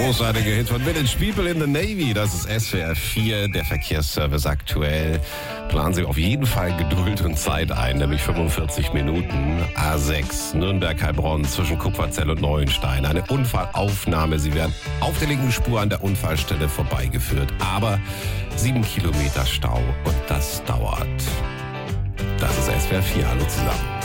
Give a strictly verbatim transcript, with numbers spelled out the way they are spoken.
großartige Hit von Village People in the Navy. Das ist S W R vier, der Verkehrsservice aktuell. Planen Sie auf jeden Fall Geduld und Zeit ein, nämlich fünfundvierzig Minuten. A sechs, Nürnberg-Heilbronn zwischen Kupferzell und Neuenstein. Eine Unfallaufnahme. Sie werden auf der linken Spur an der Unfallstelle vorbeigeführt. Aber sieben Kilometer Stau und das dauert. Das ist S W R vier. Hallo zusammen.